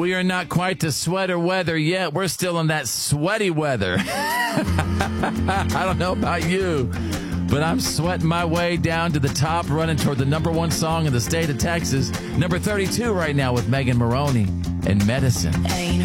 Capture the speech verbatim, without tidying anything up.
we are not quite to sweater weather yet. We're still in that sweaty weather. I don't know about you, but I'm sweating my way down to the top, running toward the number one song in the state of Texas. Number thirty-two right now with Megan Maroney and Medicine. Ain't